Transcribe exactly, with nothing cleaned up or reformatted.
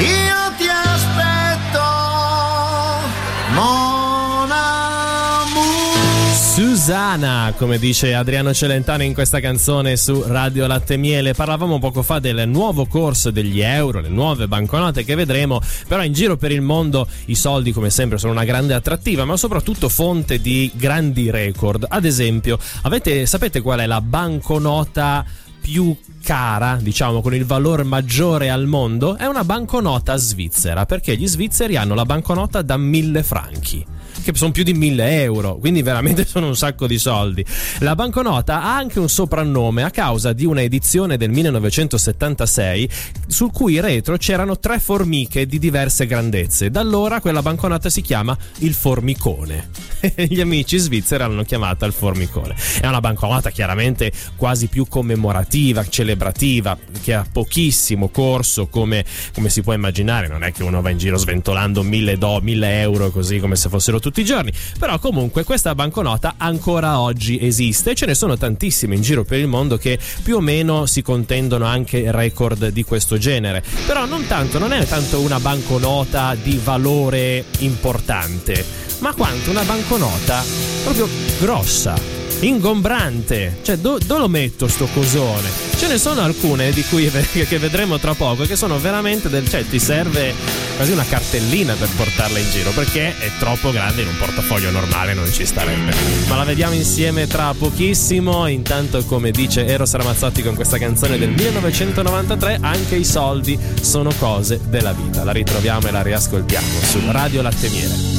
io ti aspetto, mon amour. Susanna, come dice Adriano Celentano in questa canzone su Radio Latte Miele. Parlavamo poco fa del nuovo corso degli euro, le nuove banconote che vedremo, però in giro per il mondo i soldi come sempre sono una grande attrattiva, ma soprattutto fonte di grandi record. Ad esempio, avete sapete qual è la banconota più cara, diciamo, con il valore maggiore al mondo? È una banconota svizzera, perché gli svizzeri hanno la banconota da mille franchi, che sono più di mille euro, quindi veramente sono un sacco di soldi. La banconota ha anche un soprannome a causa di una edizione del millenovecentosettantasei sul cui retro c'erano tre formiche di diverse grandezze. Da allora quella banconota si chiama il formicone. Gli amici svizzeri l'hanno chiamata il formicone. È una banconota chiaramente quasi più commemorativa, celebrativa, che ha pochissimo corso, come, come si può immaginare. Non è che uno va in giro sventolando mille do, mille euro così come se fossero tutti i giorni, però comunque questa banconota ancora oggi esiste e ce ne sono tantissime in giro per il mondo che più o meno si contendono anche record di questo genere. Però non tanto, non è tanto una banconota di valore importante, ma quanto una banconota proprio grossa, ingombrante. Cioè, do, dove lo metto sto cosone? Ce ne sono alcune di cui che vedremo tra poco che sono veramente del, cioè ti serve quasi una cartellina per portarla in giro, perché è troppo grande, in un portafoglio normale non ci starebbe. Ma la vediamo insieme tra pochissimo. Intanto, come dice Eros Ramazzotti con questa canzone del millenovecentonovantatré, anche i soldi sono cose della vita. La ritroviamo e la riascoltiamo su Radio Latte Miele.